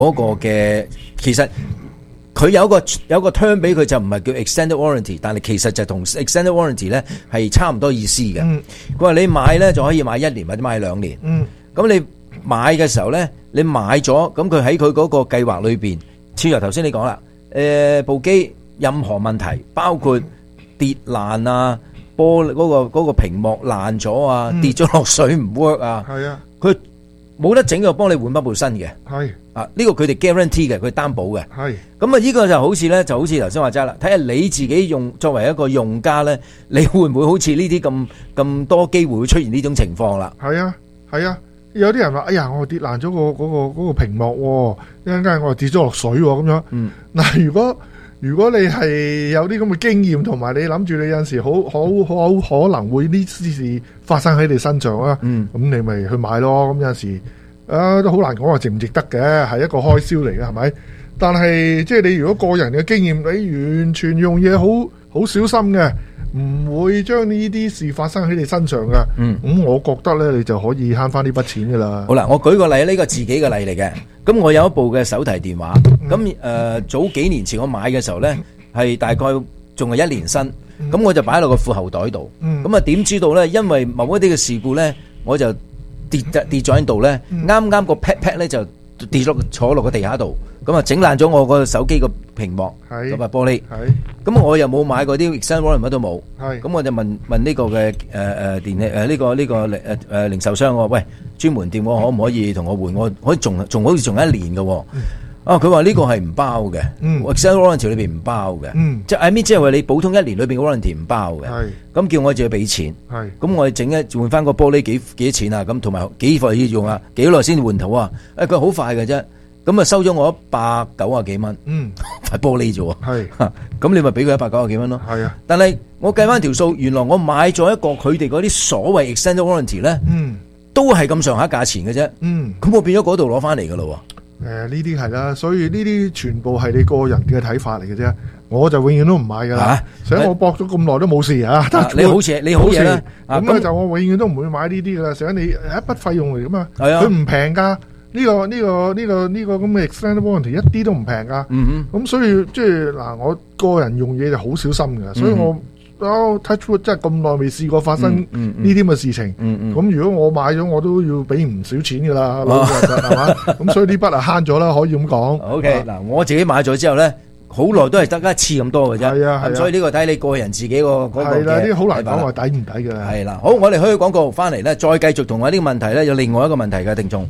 嗰個嘅，其實佢有個 term 俾佢就唔係叫 extended warranty， 但係其實就同 extended warranty 咧係差唔多意思嘅。佢話你買咧就可以買1年或者買2年。咁你買嘅時候咧，你買咗，咁佢喺佢嗰個計劃裏邊，正如頭先你講啦，部機任何問題，包括跌爛啊，玻璃嗰個屏幕爛咗啊，跌咗落水唔 work 啊，係啊，佢冇得整就幫你換翻部新嘅，係啊，呢個佢哋 guarantee 嘅，佢擔保嘅，係咁啊，呢個就好似咧，就好似頭先話齋啦，睇下你自己作為一個用家咧，你會唔會好似呢啲咁多機會會出現呢種情況啦？係啊，係啊。有啲人話：哎呀，我跌爛咗嗰個屏幕，一陣間我又跌咗落水咁樣。嗱，如果你係有啲咁嘅經驗，同埋你諗住你有陣時好可能會呢啲事發生喺你身上啊，咁你咪去買咯。咁有陣時都好難講話值唔值得嘅，係一個開銷嚟嘅，係咪？但係即係你如果個人嘅經驗，你完全用嘢好小心嘅。唔會將呢啲事發生喺你身上噶，咁我覺得咧，你就可以慳翻呢筆錢噶啦。好啦，我舉個例，呢個自己嘅例嚟嘅。咁我有一部嘅手提電話，咁早幾年前我買嘅時候咧，係大概仲係1年新，咁我就擺落個褲後袋度。咁啊點知道咧？因為某一啲嘅事故咧，我就跌咗喺度咧，啱啱個 pad 咧就跌咗坐落個地下度，咁啊整爛咗我個手機個屏幕，咁啊玻璃，咁我又冇買嗰啲 extended warranty 乜都冇，咁我就問呢個嘅電器呢個零售商，我話喂，專門店我可唔可以同我換？我可以仲好似仲1年嘅，啊佢話呢個係唔包嘅，extended warranty 裏邊唔包嘅，即係即係話你普通1年裏邊嘅 warranty 唔包嘅，咁叫我自己俾錢，咁我整換翻個玻璃幾多錢啊？咁同埋幾耐要用啊？幾耐先換頭啊？佢好快嘅啫。咁啊收咗我190幾蚊，塊玻璃啫喎，咁你咪俾佢190幾蚊咯。係啊，但係我計翻條數，原來我買咗一個佢哋嗰啲所謂 extended warranty 咧，都係咁上下價錢嘅啫。咁我變咗嗰度攞翻嚟噶咯。呢啲係啦，所以呢啲全部係你個人嘅睇法嚟嘅啫。我就永遠都唔買噶啦，想我搏咗咁耐都冇事啊！你好嘢啦，咁就我永遠都唔會買呢啲噶啦。想你一筆費用嚟噶嘛，佢唔平噶。呢個咁嘅 extended warranty 一啲都唔平噶，咁所以即係嗱，我個人用嘢就好小心嘅，所以我touch wood 真係咁耐未試過發生呢啲咁嘅事情，咁如果我買咗我都要俾唔少錢噶啦，老實實係嘛，咁所以呢筆啊慳咗啦，可以咁講。OK，嗱，我自己買咗之後咧，好耐都係得一次咁多嘅啫，係啊，所以呢個睇你個人自己個嗰個嘅。係啦，呢啲好難講話抵唔抵嘅。係啦，好，我哋去廣告翻嚟咧，再繼續同我呢個問題咧，有另外一個問題嘅聽眾。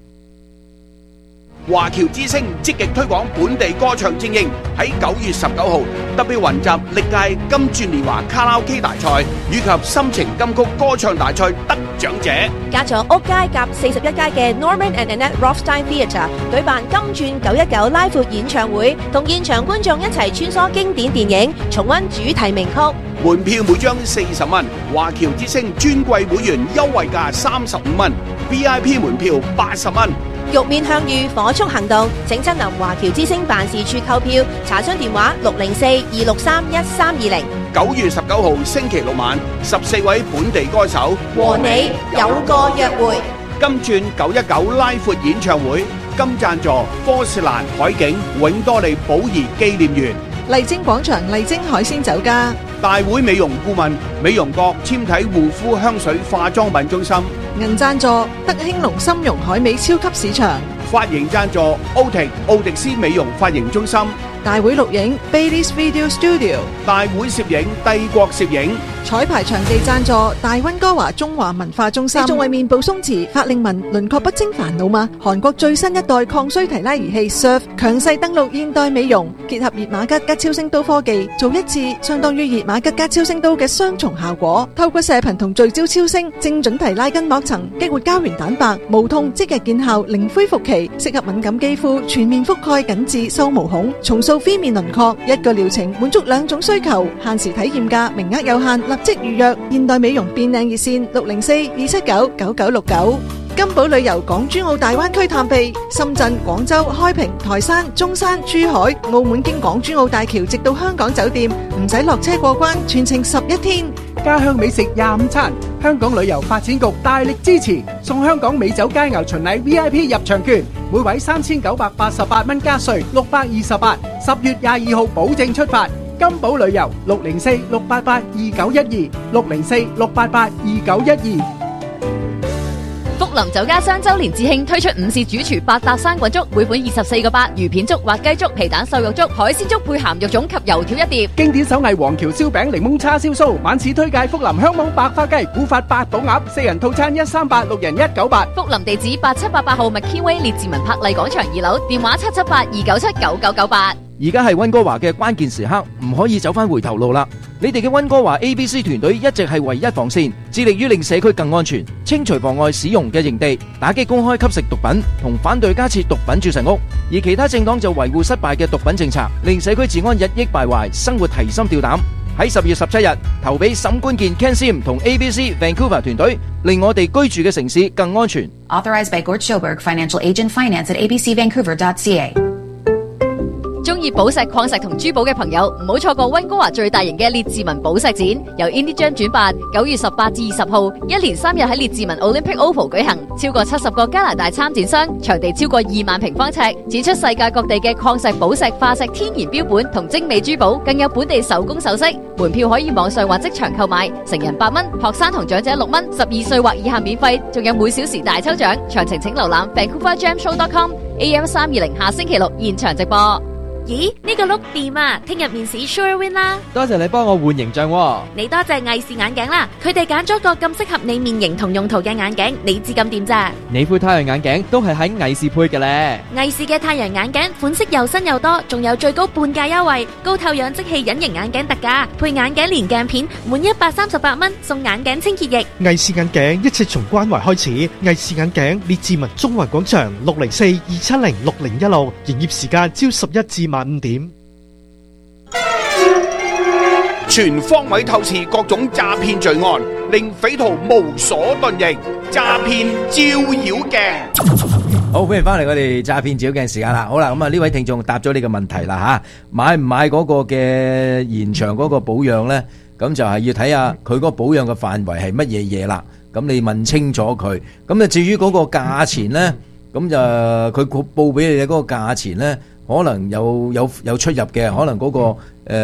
華僑之聲積極推廣本地歌唱精英，喺9月19號特別雲集歷屆金鑽年華卡拉 OK 大賽以及心情金曲歌唱大賽得獎者， 加咗屋街夾41街嘅 Norman and Annette Rothstein Theatre 舉辦金鑽919拉闊演唱會，同現場觀眾一齊穿梭經典電影，重溫主題名曲。 門票每張40蚊，華僑之聲尊貴會員優惠價35蚊 ，VIP 門票80蚊。 玉面向隅火速行動，請親臨華僑之聲辦事處購票，查詢電話604-263-1320。 9月19號星期六晚，14位本地歌手和你有個約會。 金鑽919拉闊演唱會，金贊助科士蘭海景永多利寶儀紀念園。 麗晶廣場麗晶海鮮酒家， 大會美容顧問美容閣纖體護膚香水化妝品中心， 銀贊助德興隆參茸海味超級市場， 髮型贊助奧迪斯美容髮型中心， 大會錄影 Baileys Video Studio， 大會攝影帝國攝影， 彩排場地贊助大溫哥華中華文化中心。你仲為面部鬆弛、法令紋、輪廓不清煩惱嗎？韓國最新一代抗衰提拉儀器 Surf 強勢登陸現代美容，結合熱瑪吉加超聲刀科技，做一次相當於熱瑪吉加超聲刀嘅雙重效果。透過射頻同聚焦超聲，精準提拉筋膜層，激活膠原蛋白，無痛即日見效，零恢復期，適合敏感肌膚，全面覆蓋緊致收毛孔，重塑非面輪廓。一個療程滿足2種需求，限時體驗價，名額有限，立即預約。現代美容變靚熱線604-279-9969。 金寶旅遊港珠澳大灣區探秘，深圳、廣州、開平、台山、中山、珠海、澳門經港珠澳大橋直到香港酒店，唔使落車過關，全程11天。 家鄉美食25餐，香港旅遊發展局大力支持，送香港美酒佳肴巡禮 VIP 入場券，每位3988蚊加稅，628。10月22號保證出發。金寶旅遊604-688-2912，604-688-2912。 福林酒家雙周年致慶推出午市主廚百搭生滾粥，每款24個8，魚片粥、滑雞粥、皮蛋瘦肉粥、海鮮粥配鹹肉粽及油條一碟。 經典手藝黃橋燒餅、檸檬叉燒酥，晚市推介福林香網白花雞、古法八寶鴨，4人套餐138，6人198。 福林地址8788號麥堅威列治文柏麗廣場2樓，電話778-297-9998。 而家係溫哥華嘅關鍵時刻，唔可以走翻回頭路啦！你哋嘅溫哥華 ABC 團隊一直係唯一防線，致力於令社區更安全，清除妨礙使用嘅營地，打擊公開吸食毒品，同反對加設毒品注射屋。而其他政黨就維護失敗嘅毒品政策，令社區治安日益敗壞，生活提心吊膽。喺10月17日投俾沈冠健 Ken Sim 同 ABC Vancouver 團隊，令我哋居住嘅城市更安全。 Authorized by Gord Schoberg, Financial Agent, Finance at abcvancouver.ca。 中意寶石、礦石同珠寶嘅朋友，唔好錯過溫哥華最大型嘅列治文寶石展，由 Indigen 主辦，9月18至20號，一連3日喺列治文 Olympic Oval 舉行，超過70個加拿大參展商，場地超過2萬平方尺，展出世界各地嘅礦石、寶石、化石、天然標本同精美珠寶，更有本地手工首飾。門票可以網上或即場購買，成人8蚊，學生同長者6蚊，12歲或以下免費，仲有每小時大抽獎。詳情請瀏覽 VancouverGemShow.com。AM 320下星期6現場直播。 咦，呢個碌掂啊！聽日面試 Sure Win 啦！ 多謝你幫我換形象喎。 你多謝藝視眼鏡啦，佢哋揀咗個咁適合你面型同用途嘅眼鏡，你至咁掂咋？ 你副太陽眼鏡都係喺藝視配嘅咧。 藝視嘅太陽眼鏡款式又新又多，仲有最高半價優惠，高透氧即棄隱形眼鏡特價，配眼鏡連鏡片，滿138蚊送眼鏡清潔液。 藝視眼鏡一切從關懷開始，藝視眼鏡列治文中環廣場604-270-6016，營業時間朝11至晚5點。 全方位透視各種詐騙罪案，令匪徒無所遁形。詐騙照妖鏡。 好，歡迎翻嚟我哋詐騙照妖鏡時間啦。好啦，咁啊呢位聽眾答咗呢個問題啦吓，買唔買嗰個嘅延長嗰個保養咧？咁就係要睇下佢嗰個保養嘅範圍係乜嘢嘢啦。咁你問清楚佢。咁啊至於嗰個價錢咧，咁就佢報俾你嘅嗰個價錢咧，可能有出入嘅，可能嗰個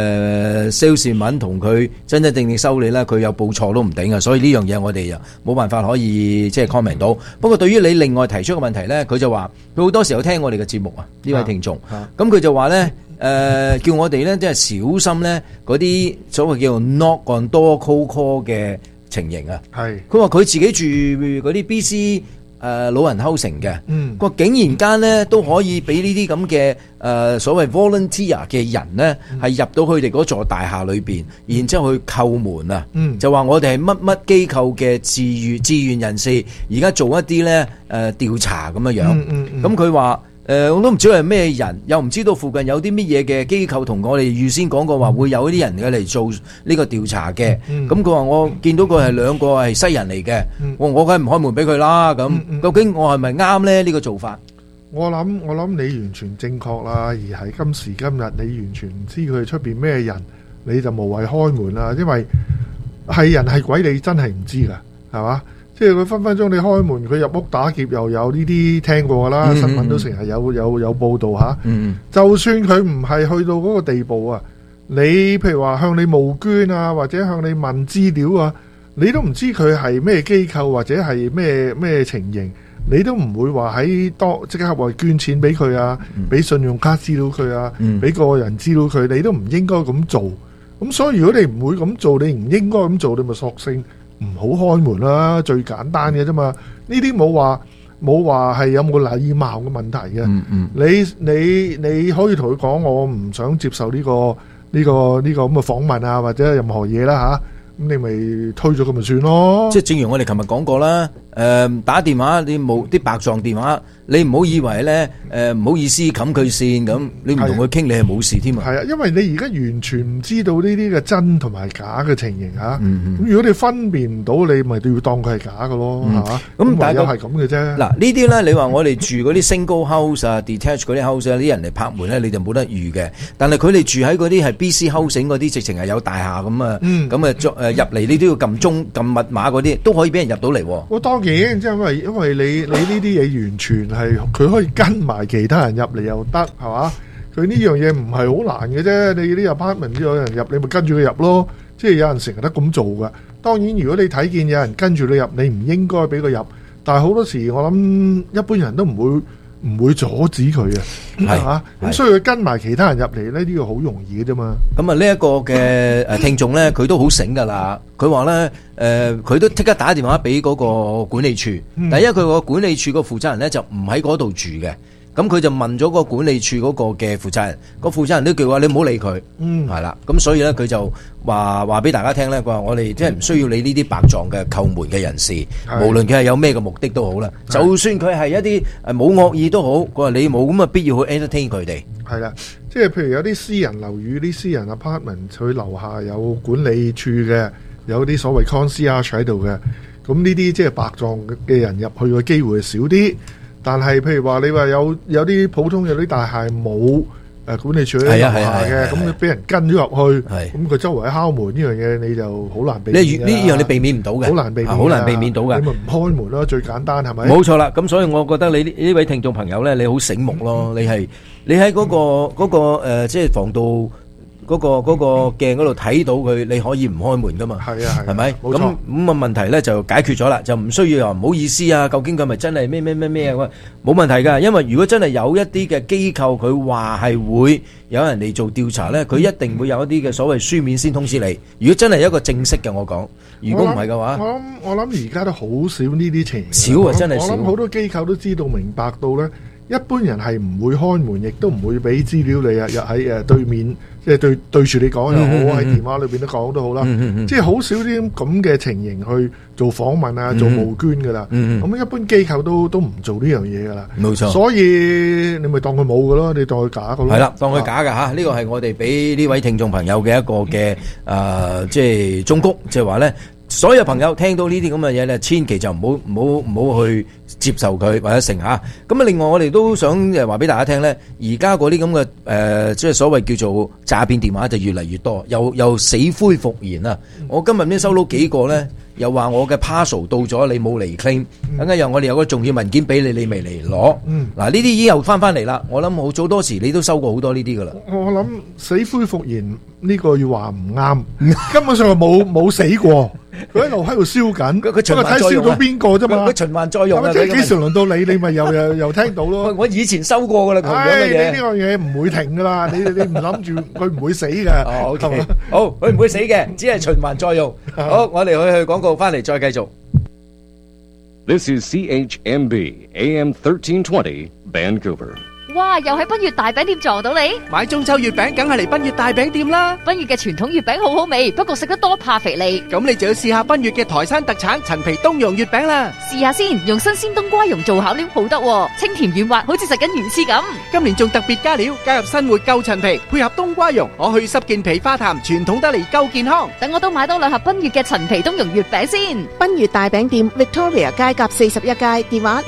salesman 同佢真真正正收你咧，佢有報錯都唔定啊！所以呢樣嘢我哋又冇辦法可以即係 comment 到。不過對於你另外提出嘅問題咧，佢就話佢好多時候聽我哋嘅節目啊，呢位聽眾，咁佢就話咧叫我哋咧即係小心咧嗰啲所謂叫做 knock on door cold call 嘅情形啊。係，佢話佢自己住嗰啲 BC。老人 housing 嘅，個竟然間咧都可以俾呢啲咁嘅所謂 volunteer 嘅人咧，係入到佢哋嗰座大廈裏邊，然之後去叩門啊，就話我哋係乜乜機構嘅志願人士，而家做一啲咧調查咁樣樣，咁佢話。我都唔知係咩人，又唔知道附近有啲乜嘢嘅機構同我哋預先講過話會有啲人嘅嚟做呢個調查嘅。咁佢話我見到佢係兩個係西人嚟嘅，我梗係唔開門俾佢啦。咁究竟我係咪啱咧？呢個做法？ 我諗你完全正確啦，而係今時今日你完全唔知佢出邊咩人，你就無謂開門啦。因為係人係鬼，你真係唔知噶，係嘛？即係佢分分鐘你開門，佢入屋打劫又有呢啲聽過噶啦，新聞都成日有報道吓。就算佢唔係去到嗰個地步啊，你譬如話向你募捐啊，或者向你問資料啊，你都唔知佢係咩機構或者係咩情形，你都唔會話喺即刻話捐錢俾佢啊，俾信用卡資料佢啊，俾個人資料佢，你都唔應該咁做。咁所以如果你唔會咁做，你唔應該咁做，你咪索性唔好開門啦，最簡單嘅啫嘛。呢啲冇話係有冇禮貌嘅問題嘅。你可以同佢講，我唔想接受呢個咁嘅訪問啊，或者任何嘢啦吓。咁你咪推咗佢咪算咯。 即係正如我哋琴日講過啦，打電話你冇啲白撞電話， 你唔好以為咧唔好意思冚佢線咁，你唔同佢傾，你係冇事添啊。 係啊，因為你而家完全唔知道呢啲嘅真同埋假嘅情形嚇。咁如果你分辨唔到，你咪都要當佢係假嘅咯嚇。咁但係又係咁嘅啫。 嗱呢啲咧，你話我哋住嗰啲 single house 啊、detached 嗰啲 house 啊，啲人嚟拍門咧，你就冇得預嘅。但係佢哋住喺嗰啲係 BC housing 嗰啲，直情係有大廈咁啊，咁啊入嚟你都要撳密碼嗰啲，都可以俾人入到嚟。 我當然，即係因為你呢啲嘢完全係佢可以跟埋其他人入嚟又得，係嘛？佢呢樣嘢唔係好難嘅啫。你啲 apartment 有人入，你咪跟住佢入咯。即係有人成日都咁做噶。當然，如果你睇見有人跟住你入，你唔應該俾佢入。但係好多時我諗一般人都唔會阻止佢啊，係嘛？咁所以佢跟埋其他人入嚟咧，呢個好容易嘅啫嘛。 咁啊，呢一個嘅聽眾咧，佢都好醒噶啦。佢話咧，佢都即刻打電話俾嗰個管理處。第一，佢個管理處個負責人咧就唔喺嗰度住嘅。咁佢就問咗個管理處嗰個嘅負責人，個負責人都叫話你唔好理佢，係啦。咁所以咧，佢就話俾大家聽咧，佢話我哋即係唔需要理呢啲白撞嘅叩門嘅人士，無論佢係有咩嘅目的都好啦。就算佢係一啲冇惡意都好，佢話你冇咁嘅必要去 entertain 佢哋。 係啦，即係譬如有啲私人樓宇、啲私人 apartment，佢樓下有管理處嘅，有啲所謂 concierge 喺度嘅，咁呢啲即係白撞嘅人入去嘅機會少啲。但係譬如話你話有啲普通有啲大廈冇管理處喺樓下嘅，咁你俾人跟咗入去，咁佢周圍敲門呢樣嘢你就好難避免。 呢樣你避免唔到嘅，好難避免到嘅。 你咪唔開門咯，最簡單係咪？ 冇錯啦，咁所以我覺得你呢位聽眾朋友咧，你好醒目咯，你喺嗰個即係防盜嗰個鏡嗰度睇到佢，你可以唔開門噶嘛？係啊，係咪？冇錯。咁啊問題咧就解決咗啦，就唔需要話唔好意思啊。究竟佢咪真係咩啊？冇問題㗎，因為如果真係有一啲嘅機構佢話係會有人嚟做調查咧，佢一定會有一啲嘅所謂書面先通知你。如果真係一個正式嘅，我講，如果唔係嘅話， 我諗而家都好少呢啲情形。 少啊，真係少。 我諗好多機構都知道明白到咧，一般人係唔會開門，亦都唔會俾資料你啊，又喺對面。即係對住你講又好，喺電話裏邊都講都好啦。即係好少啲咁嘅情形去做訪問啊，做募捐噶啦。咁一般機構都唔做呢樣嘢噶啦。冇錯。所以你咪當佢冇噶咯，你當佢假噶咯。係啦，當佢假噶嚇。呢個係我哋俾呢位聽眾朋友嘅一個嘅即係忠告，即係話咧。所有朋友聽到呢啲咁嘅嘢咧，千祈就唔好去接受佢或者成嚇。咁啊，另外我哋都想話俾大家聽咧，而家嗰啲咁嘅即係所謂叫做詐騙電話就越嚟越多，又死灰復燃啊！我今日呢收到幾個咧，又話我嘅 parcel 到咗，你冇嚟 claim，等間又我哋有個重要文件俾你，你未嚟攞。嗱，呢啲已經又翻嚟啦。我諗好多時你都收過好多呢啲噶啦。我諗死灰復燃呢個要話唔啱，根本上係冇死過。佢一路喺度燒緊，佢睇燒到邊個啫嘛？佢循環再用啊！即係幾時輪到你，你咪又聽到咯。我以前收過噶啦，同樣嘅嘢。呢樣嘢唔會停噶啦，你唔諗住佢唔會死嘅。哦，OK，好，佢唔會死嘅，只係循環再用。好，我哋去廣告，翻嚟再繼續。 This is CHMB AM 1320 Vancouver。 哇！又喺賓悅大餅店撞到你， 買中秋月餅梗係嚟賓悅大餅店啦。 賓悅嘅傳統月餅好好味，不過食得多怕肥膩。 咁你就要試下賓悅嘅台山特產陳皮冬蓉月餅啦。 試下先，用新鮮冬瓜蓉做餡料好得，清甜軟滑，好似食緊魚翅咁。 今年仲特別加料，加入新活夠陳皮，配合冬瓜蓉，可去濕健脾化痰，傳統得嚟夠健康。 等我都買多2盒賓悅嘅陳皮冬蓉月餅先。 賓悅大餅店 Victoria 街甲41街，電話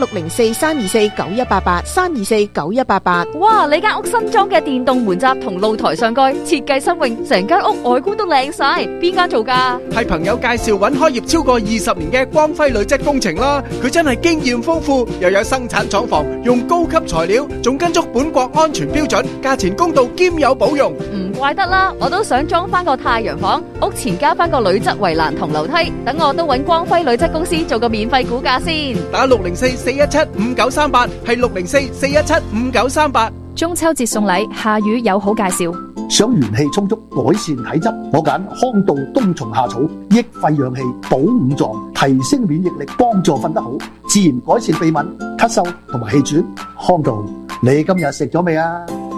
604-324-9188 哇！你間屋新裝嘅電動門閘同露台上蓋設計新穎，成間屋外觀都靚晒。邊間做㗎？ 係朋友介紹揾開業超過20年嘅光輝鋁質工程啦。佢真係經驗豐富，又有生產廠房，用高級材料，仲跟足本國安全標準，價錢公道兼有保用。 唔怪得啦，我都想裝翻個太陽房，屋前加翻個鋁質圍欄同樓梯，等我都揾光輝鋁質公司做個免費估價先。打 604-417-5938，係604-417-5938。 中秋節送禮，夏雨有好介紹。 想元氣充足，改善體質，我揀康道冬蟲夏草，益肺養氣，補五臟，提升免疫力，幫助瞓得好，自然改善鼻敏、咳嗽同埋氣喘。康道，你今日食咗未啊？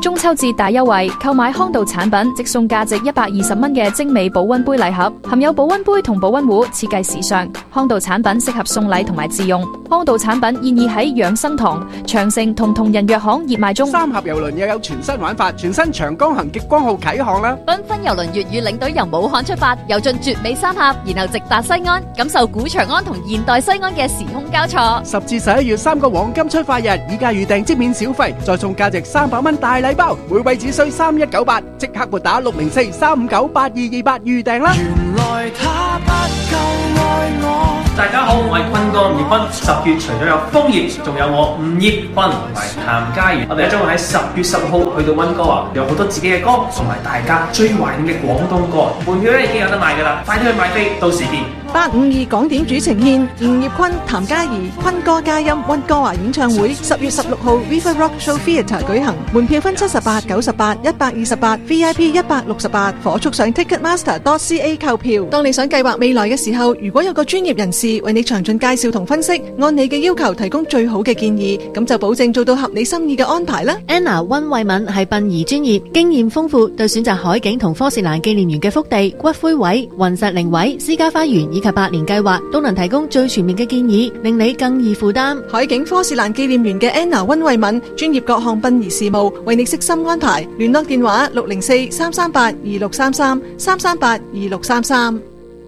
中秋節大優惠，購買康道產品即送價值120蚊嘅精美保溫杯禮盒，含有保溫杯同保溫壺，設計時尚。康道產品適合送禮同埋自用。康道產品現已喺養生堂、長城同同仁藥行熱賣中。 三峽郵輪又有全新玩法，全新長江行極光號啟航啦！ 繽紛郵輪粵語領隊由武漢出發，遊進絕美三峽，然後直達西安，感受古長安同現代西安嘅時空交錯。 10至11月3個黃金出發日，以價預訂即免小費，再送價值300蚊大禮包，每位只需3198，即刻撥打604-359-8228預訂啦！ 原來他不夠愛我。大家好，我係坤哥吳業坤。10月除咗有楓葉，仲有我吳業坤同埋譚嘉儀。我哋將會喺10月10號去到溫哥華，有好多自己嘅歌，同埋大家最懷念嘅廣東歌。門票咧已經有得賣㗎啦，快啲去買飛，到時見。 852港點主呈獻吳業坤、譚嘉儀、坤哥嘉音溫哥華演唱會，10月16號 River Rock Show Theatre 舉行，門票分78、98、128 VIP 168，火速上 Ticketmaster.ca 購票。當你想計劃未來嘅時候，如果有個專業人士為你詳盡介紹同分析，按你嘅要求提供最好嘅建議，咁就保證做到合你心意嘅安排啦。 Anna 溫慧敏係殯儀專業，經驗豐富，對選擇海景同科士蘭紀念園嘅福地、骨灰位、雲石靈位、私家花園以及百年計劃，都能提供最全面嘅建議，令你更易負擔。 海景科士蘭紀念園嘅 Anna 溫慧敏，專業各項殯儀事務，為你悉心安排。聯絡電話604-338-2633 338-2633。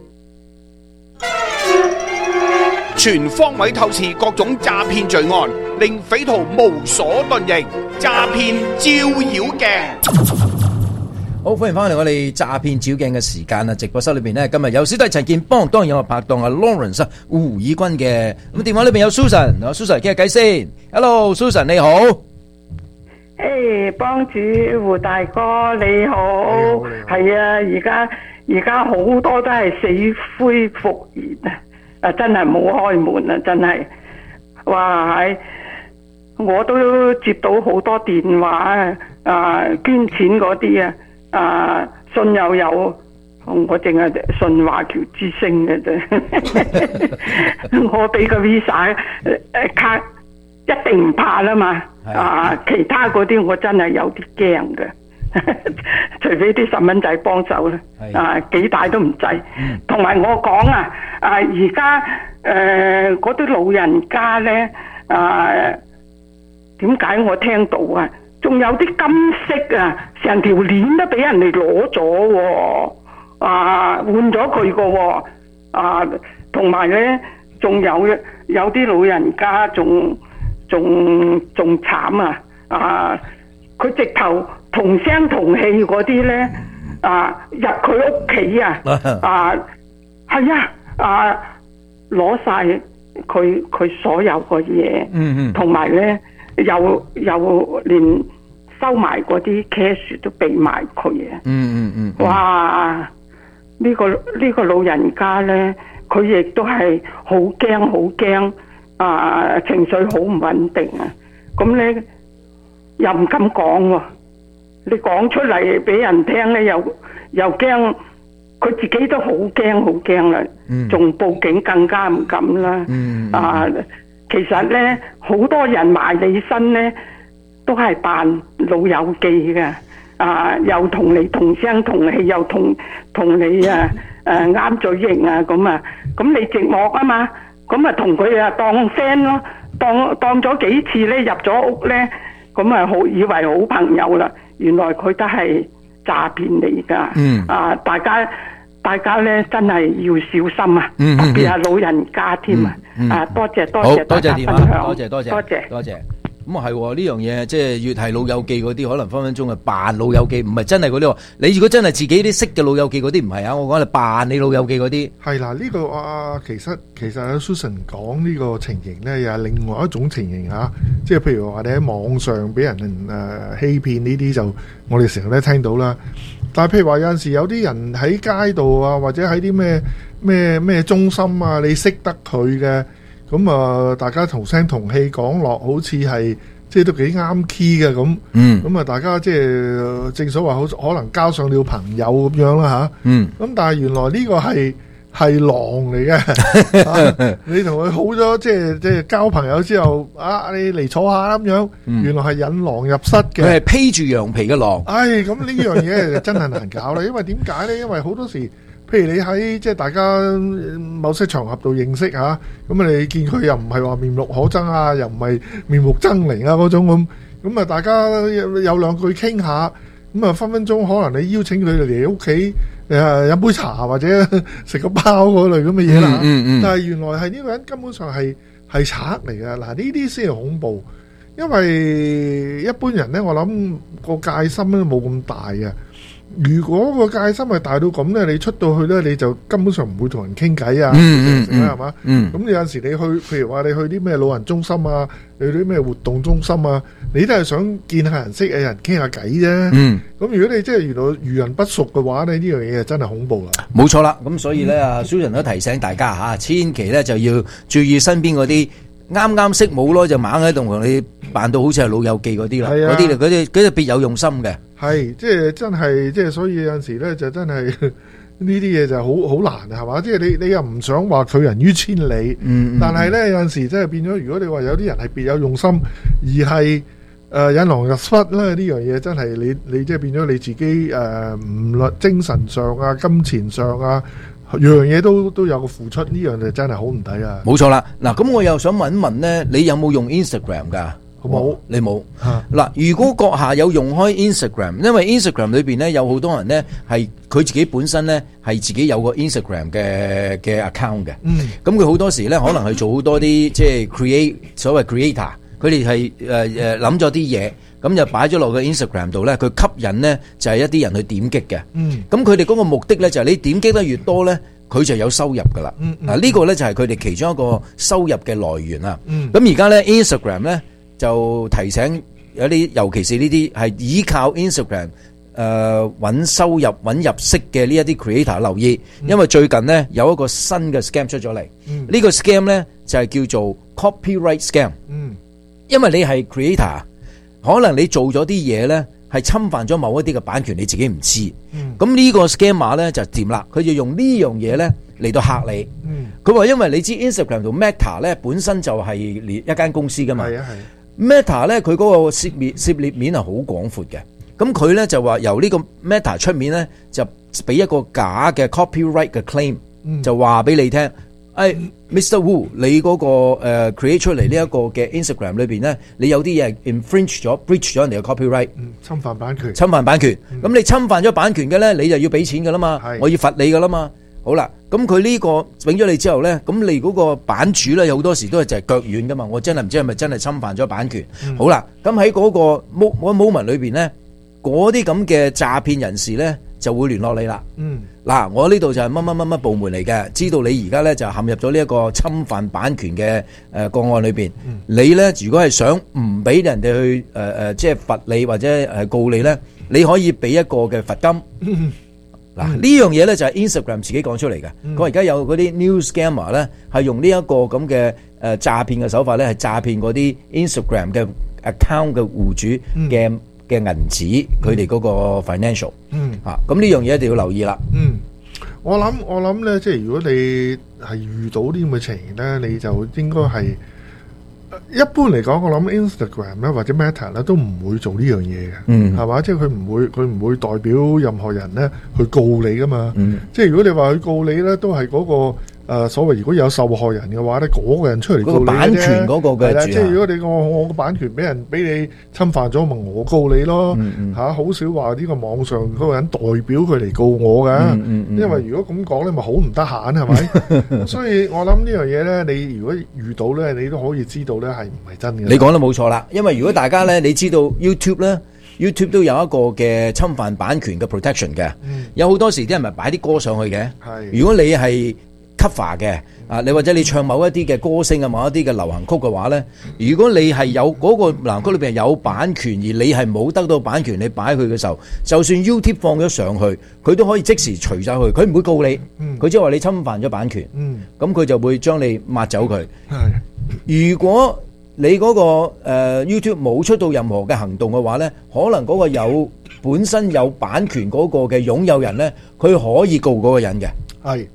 全方位透視各種詐騙罪案，令匪徒無所遁形。詐騙照妖鏡。 好，歡迎翻嚟我哋詐騙照鏡嘅時間啊！直播室裏邊呢，今日有小弟陳健邦，當然有我拍檔阿 Lawrence 胡以軍嘅。咁電話裏邊有 Susan，Susan 傾下偈先。Hello Susan 你好。 誒，幫主胡大哥你好。係啊，而家好多都係死灰復燃啊！真係冇開門啊！真係，哇！我都接到好多電話啊，捐錢嗰啲信又有，我淨係信華僑之星嘅啫。我俾個 Visa 卡一定唔怕啦嘛。其他嗰啲我真係有啲驚嘅，除非啲細蚊仔幫手啦。幾大都唔制。同埋我講而家嗰啲老人家咧點解我聽到仲有啲金色成條鏈都俾人哋攞咗喎，換咗佢個喎，同埋咧仲有啲老人家仲慘佢直頭同聲同氣嗰啲咧入佢屋企攞晒佢所有個嘢，同埋咧又連收埋嗰啲 cash 都俾埋佢哇！呢個老人家咧，佢亦都係好驚情緒好唔穩定咁咧又唔敢講喎，你講出嚟俾人聽咧又驚，佢自己都好驚啦，仲報警更加唔敢啦。其實咧好多人埋你身咧都係扮老友記嘅，又同你同聲同氣，又同你啱嘴型咁你寂寞啊嘛，咁同佢當 friend 咯，當咗幾次咧入咗屋咧，好以為好朋友啦，原來佢都係詐騙嚟噶。大家咧真係要小心特別係老人家添多謝大家分享， 多謝。咁係呢樣嘢，即係越係老友記嗰啲，可能分分鐘係扮老友記，唔係真係嗰啲。你如果真係自己啲識嘅老友記嗰啲，唔係我講係扮你老友記嗰啲。係啦，呢個其實 Susan 講呢個情形咧，又係另外一種情形即係譬如話你喺網上俾人欺騙呢啲，就我哋成日都聽到啦。但係譬如話有陣時有啲人喺街度或者喺啲咩中心你識得佢嘅。咁大家同聲同氣講落，好似係即係都幾啱 key 嘅咁。咁大家即係正所謂可能交上了朋友咁樣啦咁但係原來呢個係係狼嚟嘅。你同佢好咗，即係交朋友之後，你嚟坐下咁樣，原來係引狼入室嘅。 佢係披住羊皮嘅狼。 咁呢樣嘢真係難搞啦。因為點解咧？因為好多時，譬如你喺即係大家某些場合度認識嚇，咁你見佢又唔係話面目可憎啊，又唔係面目猙獰啊嗰種咁啊，大家有兩句傾下，咁啊分分鐘可能你邀請佢哋嚟屋企飲杯茶或者食個包嗰類咁嘅嘢啦。但係原來係呢個人根本上係賊嚟嘅。嗱，呢啲先係恐怖，因為一般人咧，我諗個戒心咧冇咁大嘅。如果個戒心係大到咁咧，你出到去咧，你就根本上唔會同人傾偈啊，係嘛？咁有陣時你去，譬如話你去啲咩老人中心啊，去啲咩活動中心啊，你都係想見下人識嘅人傾下偈啫。咁如果你即係原來遇人不淑嘅話咧，呢樣嘢真係恐怖啦。 冇錯啦，咁所以咧，Susan 都提醒大家嚇，千祈咧就要注意身邊嗰啲啱啱識冇咯，就猛喺度同你扮到好似係老友記嗰啲啦，嗰啲別有用心嘅。 係，即係真係，即係所以有陣時咧就真係呢啲嘢就好難係嘛？即係你又唔想話拒人於千里，但係咧有陣時真係變咗，如果你話有啲人係別有用心，而係引狼入室咧，呢樣嘢真係你即係變咗你自己唔論精神上啊、金錢上啊，樣嘢都有個付出，呢樣就真係好唔抵啊！ 冇錯啦，嗱咁我又想問一問咧，你有冇用 Instagram 㗎？ 冇， 你冇。嗱，如果閣下有用開 Instagram，因為 Instagram 裏邊咧有好多人咧係佢自己本身咧係自己有個 Instagram 嘅 account 嘅。咁佢好多時咧可能係做好多啲即係所謂 creator，佢哋係諗咗啲嘢，咁就擺咗落個 Instagram 度咧，佢吸引咧就係一啲人去點擊嘅。咁佢哋嗰個目的咧就係你點擊得越多咧，佢就有收入噶啦。嗱，呢個咧就係佢哋其中一個收入嘅來源啦。咁而家咧 Instagram 咧就提醒有啲，尤其是呢啲係依靠 Instagram 揾收入揾入息嘅呢一啲 creator 留意，因為最近咧有一個新嘅 scam 出咗嚟。呢個 scam 咧就係叫做 copyright scam。因為你係 creator，可能你做咗啲嘢咧係侵犯咗某一啲嘅版權，你自己唔知。咁呢個 scammer 咧就掂啦，佢就用呢樣嘢咧嚟到嚇你。佢話因為你知 Instagram 同 Meta 咧本身就係一間公司噶嘛。Meta 咧佢嗰個涉獵面係好廣闊嘅，咁佢咧就話由呢個 Meta 出面咧就俾一個假嘅 copyright 嘅 claim，就話俾你聽，Mr. Wu 你嗰個create 出嚟呢一個嘅 Instagram 裏邊咧，你有啲嘢 infringe 咗 breach 咗人哋嘅 copyright， 侵犯版權。 咁你侵犯咗版權嘅咧，你就要俾錢噶啦嘛，我要罰你噶啦嘛。好啦，咁佢呢個整咗你之後咧，咁你嗰個版主咧有好多時都係就係腳軟噶嘛，我真係唔知係咪真係侵犯咗版權。好啦，咁喺嗰個 moment 裏邊咧，嗰啲咁嘅詐騙人士咧就會聯絡你啦。嗱，我呢度就係乜部門嚟嘅，知道你而家咧就陷入咗呢一個侵犯版權嘅個案裏邊。你咧如果係想唔俾人哋去即係罰你或者係告你咧，你可以俾一個嘅罰金。嗱，呢樣嘢咧就係 Instagram 自己講出嚟嘅。佢而家有嗰啲 new scammer 咧，係用呢一個咁嘅詐騙嘅手法咧，係詐騙嗰啲 Instagram 嘅 account 嘅戶主嘅銀紙，佢哋嗰個 financial。咁呢樣嘢一定要留意啦。 我諗咧，即係如果你係遇到啲咁嘅情形咧，你就應該係一般嚟講，我諗 Instagram 咧或者 Meta 咧都唔會做呢樣嘢嘅，係嘛？即係佢唔會代表任何人咧去告你噶嘛。即係如果你話去告你咧，都係嗰個所謂如果有受害人嘅話咧，嗰個人出嚟告你啫。 版權嗰個嘅， 即係如果你我個版權俾你侵犯咗，咪我告你咯。好少話呢個網上嗰個人代表佢嚟告我噶。因為如果咁講咧，咪好唔得閒係咪？所以我諗呢樣嘢咧，你如果遇到咧，你都可以知道咧係唔係真嘅。 你講得冇錯啦，因為如果大家咧，你知道 YouTube 咧。YouTube 都有一個嘅侵犯版權嘅 protection 嘅，有好多時啲人咪擺啲歌上去嘅。如果你係 cover 嘅你或者你唱某一啲嘅歌星啊，某一啲嘅流行曲嘅話咧，如果你係有嗰個流行曲裏邊有版權，而你係冇得到版權，你擺佢嘅時候，就算 YouTube 放咗上去，佢都可以即時除晒佢，佢唔會告你，佢只係話你侵犯咗版權，咁佢就會將你抹走佢。如果你嗰個YouTube 冇出到任何嘅行動嘅話咧，可能嗰個本身有版權嗰個嘅擁有人咧，佢可以告嗰個人嘅。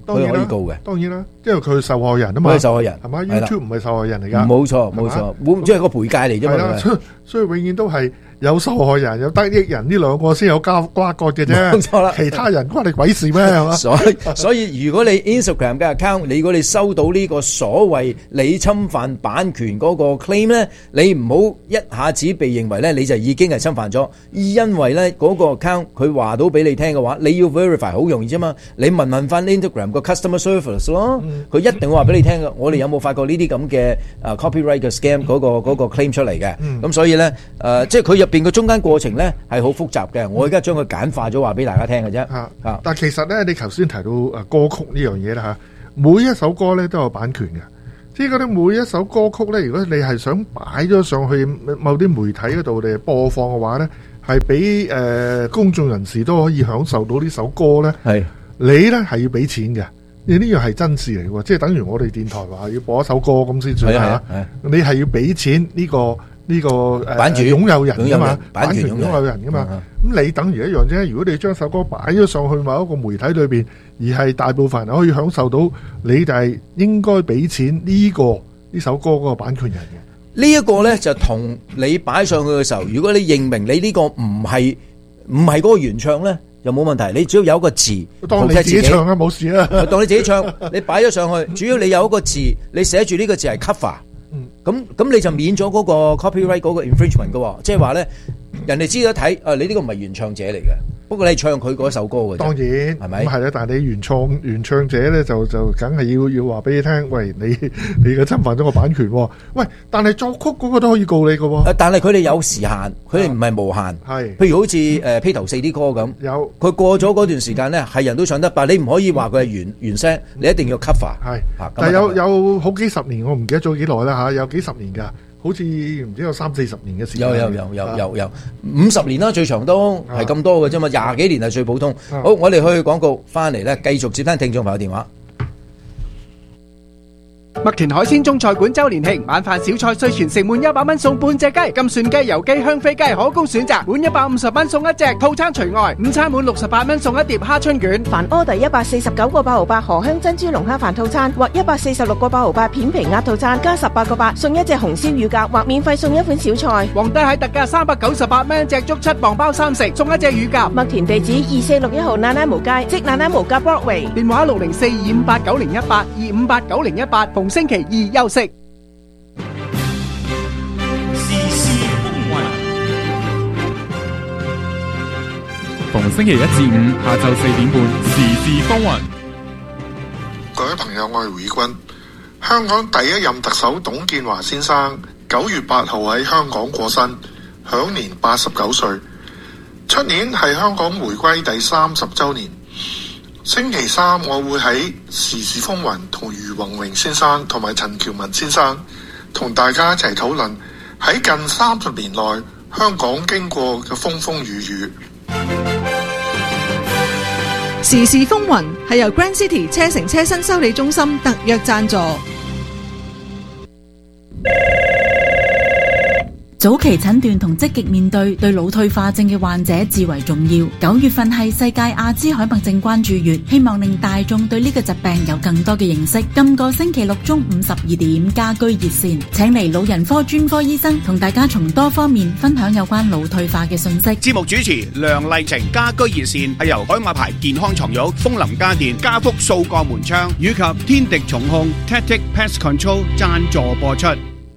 佢可以告嘅。 當然啦，因為佢係受害人啊嘛。 佢係受害人係嘛 ？YouTube 唔係受害人嚟㗎。 冇錯，會即係個賠戒嚟啫嘛。 係啦，所以永遠都係有受害人有得益人呢兩個先有瓜葛嘅啫。 冇錯啦， 其他人關你鬼事咩？係嘛？ 所以如果你 Instagram 嘅 account， 如果你收到呢個所謂你侵犯版權嗰個 claim 咧，你唔好一下子被認為咧你就已經係侵犯咗，因為咧嗰個 account 佢話到俾你聽嘅話，你要 verify 好容易啫嘛。你問翻 Instagram 個 customer service 咯，佢一定會話俾你聽嘅。我哋有冇發過呢啲咁嘅copyright 嘅 scam 嗰個 claim 出嚟嘅？咁所以咧即係佢入邊嘅中間過程咧係好複雜嘅。我而家將佢簡化咗話俾大家聽嘅啫。 但其實咧，你頭先提到歌曲呢樣嘢啦嚇，每一首歌咧都有版權嘅。即係嗰啲每一首歌曲咧，如果你係想擺咗上去某啲媒體嗰度嚟播放嘅話咧，係俾公眾人士都可以享受到呢首歌咧。係你咧係要俾錢嘅，你呢樣係真事嚟喎，即係等於我哋電台話要播一首歌咁先算嚇。你係要俾錢呢個版權擁有人㗎嘛，版權擁有人㗎嘛。咁你等於一樣啫。如果你將首歌擺咗上去某一個媒體裏邊，而係大部分人可以享受到，你就係應該俾錢呢首歌嗰個版權人嘅。 呢一個咧就同你擺上去嘅時候，如果你認明你呢個唔係嗰個原唱咧，就冇問題。你只要有一個字， 當你自己唱啊，冇事啦。 當你自己唱，你擺咗上去，主要你有一個字，你寫住呢個字係 cover。咁你就免咗嗰個 copyright 嗰個 infringement 嘅，即係話咧，人哋知道睇，你呢個唔係原唱者嚟嘅，不過你唱佢嗰首歌嘅。當然係咪？咁係啦，但係你原唱者咧就梗係要話俾你聽，喂，你嘅侵犯咗個版權，喂，但係作曲嗰個都可以告你嘅。 但係佢哋有時限，佢哋唔係無限。係，譬如好似披頭四啲歌咁，有佢過咗嗰段時間咧，係人都唱得，但係你唔可以話佢係原聲，你一定要 cover。係， 但係有好幾十年，我唔記得咗幾耐啦嚇，有幾十年㗎。好似唔知有30-40年嘅時間。有50年啦，最長都係咁多嘅啫嘛，20幾年係最普通。好，我哋去廣告翻嚟咧，繼續接聽聽眾朋友電話。 麥田海鮮中菜館周年慶，晚飯小菜稅全城滿100蚊送半隻雞，金蒜雞、油雞、香飛雞可供選擇，滿150蚊送一隻，套餐除外。午餐滿68蚊送一碟蝦春卷。 凡 order 149個8毫8河香珍珠龍蝦飯套餐或146個8毫8片皮鴨套餐，加18個8送一隻紅燒乳鴿或免費送一款小菜。 皇帝蟹特價398蚊隻竹7磅包3食，送一隻乳鴿。 麥田地址2461號那拉無街，即那拉無街 Broadway。 電話604-258-9018 258-9018，逢星期二休息。 時事風雲，逢星期1至5下晝4點半，時事風雲。 各位朋友，我係回君。香港第一任特首董建華先生9月8號喺香港過身，享年89歲。出年係香港回歸第30週年。星期三我會喺時事風雲同余宏榮先生同埋陳喬文先生同大家一齊討論喺近30年內香港經過嘅風風雨雨。 時事風雲係由 Grand City 車城車身修理中心特約贊助。 早期診斷同積極面對腦退化症嘅患者至為重要。9月份係世界阿茲海默症關注月，希望令大眾對呢個疾病有更多嘅認識。今個星期六中午12點，家居熱線請嚟老人科專科醫生同大家從多方面分享有關腦退化嘅信息。 節目主持梁麗晴，家居熱線係由海馬牌健康床褥、楓林家電、家福掃鋼門窗以及天敵重控 Tactic Pest Control 贊助播出。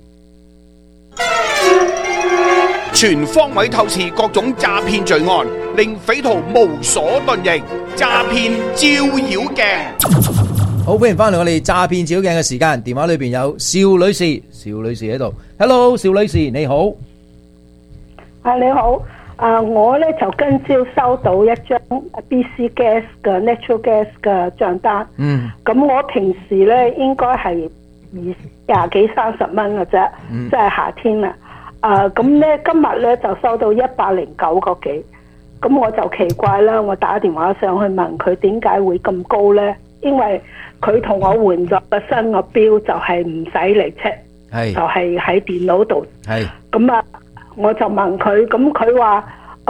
全方位透視各種詐騙罪案，令匪徒無所遁形。詐騙照妖鏡， 好，歡迎翻嚟我哋詐騙照妖鏡嘅時間。電話裏邊有邵女士，邵女士喺度。Hello， 邵女士你好。 你好。我咧就今朝收到一張 BC Gas 嘅 Natural Gas 嘅賬單。咁我平時咧應該係20幾30蚊嘅啫，即係夏天啦。咁咧今日咧就收到109個幾，咁我就奇怪啦，我打電話上去問佢點解會咁高咧？因為佢同我換咗個新個標，就係唔使嚟 check，就係喺電腦度。咁我就問佢，咁佢話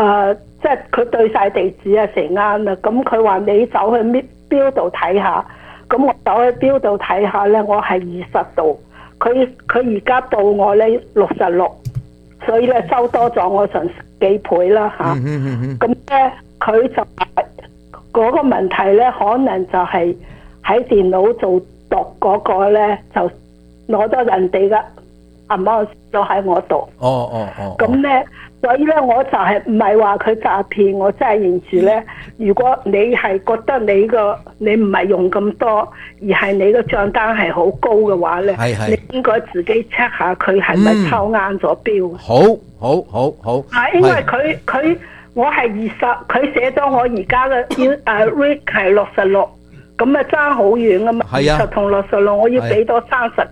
即係佢對晒地址啊成啱啦。咁佢話你走去標度睇下， 咁我走去錶度睇下咧，我係20度，佢而家報我咧66，所以咧收多咗我成幾倍啦嚇。咁咧佢就嗰個問題咧，可能就係喺電腦做讀嗰個咧，就攞咗人哋嘅amount咗喺我度。咁咧，所以咧我就係唔係話佢詐騙，我真係認住咧。如果你係覺得你唔係用咁多，而係你個帳單係好高嘅話咧，你應該自己 check 下佢係咪抽啱咗標。 好。 因為佢我係20，佢寫咗我而家嘅rate 係66，咁啊爭好遠啊嘛。20同66，我要俾多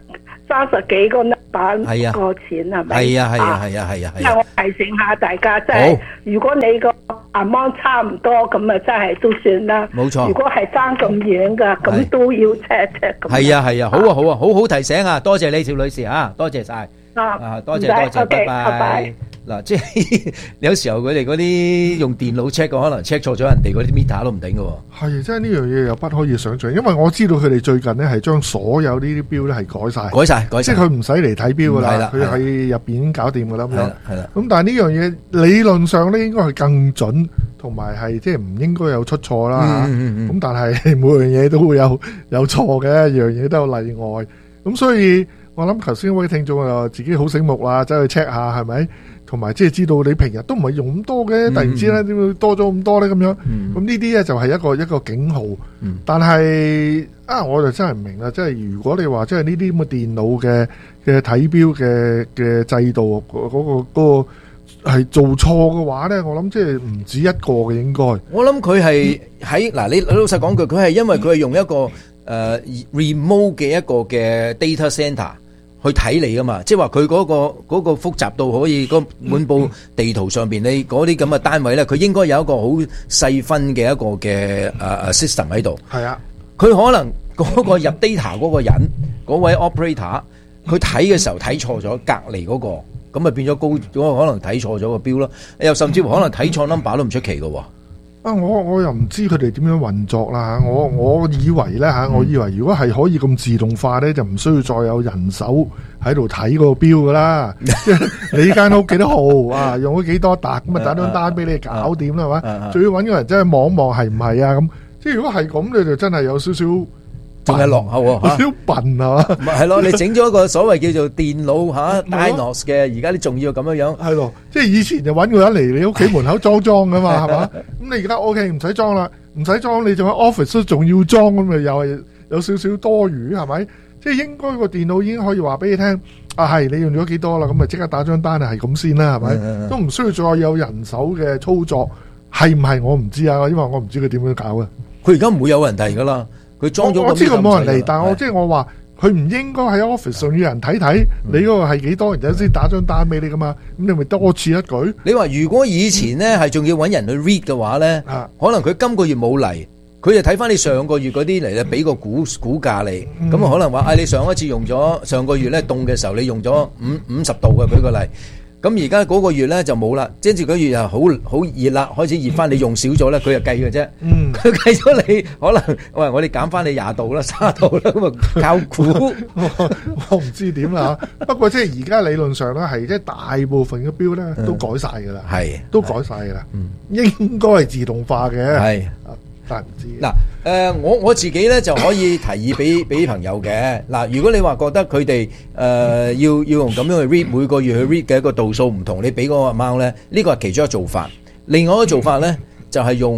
30幾個number個錢係咪？係啊。因為我提醒下大家，即係如果你個 amount 差唔多，咁啊真係都算啦。冇錯。如果係爭咁遠㗎，咁都要 check。 係啊，好提醒啊！多謝你，趙女士啊，多謝晒。多謝，拜拜。嗱，即係有時候佢哋嗰啲用電腦 check 可能 check 錯咗人哋嗰啲 meter 都唔定㗎喎。 係，真係呢樣嘢又不可以想像，因為我知道佢哋最近咧係將所有呢啲標咧係改晒，即係佢唔使嚟睇標㗎啦，佢喺入邊已經搞掂㗎啦咁樣。係啦。咁但係呢樣嘢理論上咧應該係更準，同埋係即係唔應該有出錯啦。咁但係每樣嘢都會有錯嘅，樣嘢都有例外。咁所以我諗頭先嗰位聽眾又自己好醒目啦，走去 check 下係咪？同埋即係知道你平日都唔係用咁多嘅，突然之間點會多咗咁多咧咁樣？咁呢啲咧就係一個警號。但係我就真係唔明啦，即係如果你話即係呢啲咁嘅電腦嘅睇標嘅制度嗰個係做錯嘅話咧，我諗即係唔止一個嘅應該。 我諗佢係喺嗱，你老實講句，佢係因為佢係用一個remote 嘅一個嘅 data center。去睇你噶嘛，即係話佢嗰個複雜到可以嗰滿部地圖上邊你嗰啲咁嘅單位咧，佢應該有一個好細分嘅一個嘅system 喺度。係啊，佢可能嗰個入 data 嗰個人嗰位 operator，佢睇嘅時候睇錯咗隔離嗰個，咁咪變咗高嗰個可能睇錯咗個標咯，又甚至乎可能睇錯 number 都唔出奇㗎喎。 我又唔知佢哋點樣運作啦嚇，我以為咧嚇，我以為如果係可以咁自動化咧，就唔需要再有人手喺度睇個標噶啦。你間屋幾多號啊？用咗幾多笪咁啊？打張單俾你搞掂啦，係嘛？仲要揾個人真係望一望係唔係啊？咁即係如果係咁，你就真係有少少。 仲係落後喎， 好少笨啊嘛！ 咪係咯，你整咗一個所謂叫做電腦嚇 Dinos 嘅，而家你仲要咁樣。係咯，即係以前就揾個人嚟你屋企門口裝噶嘛，係嘛？咁你而家 OK 唔使裝啦，唔使裝你仲喺 office 都仲要裝，咁咪又係有少少多餘係咪？即係應該個電腦已經可以話俾你聽，係你用咗幾多啦，咁咪即刻打張單係咁先啦，係咪？都唔需要再有人手嘅操作，係唔係我唔知啊，因為我唔知佢點樣搞嘅。 佢而家唔會有人嚟噶啦。佢裝咗我知佢冇人嚟，但係即係我話佢唔應該喺 office 上要人睇你嗰個係幾多，然之後先打張單俾你噶嘛，咁你咪多此一舉。 你話如果以前咧係仲要揾人去 read 嘅話咧，可能佢今個月冇嚟，佢就睇翻你上個月嗰啲嚟咧，俾個估價你，咁可能話你上一次用咗上個月咧凍嘅時候你用咗50度嘅，舉個例。咁而家嗰個月咧就冇啦，跟住嗰月又好熱啦，開始熱翻，你用少咗咧，佢就計嘅啫。佢計咗你可能，喂，我哋減翻你20度啦、30度啦，咁啊靠估。 我唔知點啦，不過即係而家理論上咧，係即係大部分嘅標咧都改晒㗎啦，係都改晒㗎啦，應該係自動化嘅，係。但唔知嗱，我自己咧就可以提議俾朋友嘅。嗱，如果你話覺得佢哋要用咁樣去 read 每個月去 read 嘅一個度數唔同，你俾嗰個 amount 咧，呢個係其中一個做法。另外一個做法咧就係用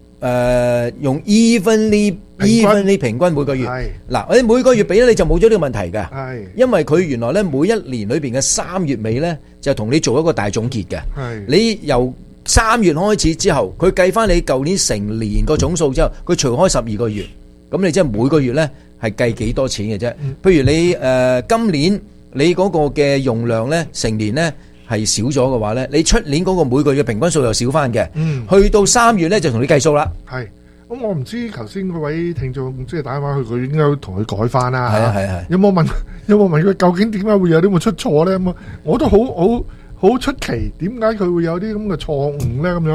evenly 平均每個月。嗱，你每個月俾咧你就冇咗呢個問題㗎。係，因為佢原來咧每一年裏邊嘅3月尾咧就同你做一個大總結嘅。係，你由3月開始之後，佢計翻你舊年成年個總數之後，佢除開12個月，咁你即係每個月咧係計幾多錢嘅啫。譬如你今年你嗰個嘅用量咧成年咧係少咗嘅話咧，你出年嗰個每個月嘅平均數又少翻嘅。去到3月咧就同你計數啦。係，咁我唔知頭先嗰位聽眾即係打電話去，佢應該同佢改翻啦。係啊係係。有冇問佢究竟點解會有啲咁嘅出錯咧？咁我都好出奇，點解佢會有啲咁嘅錯誤咧？咁樣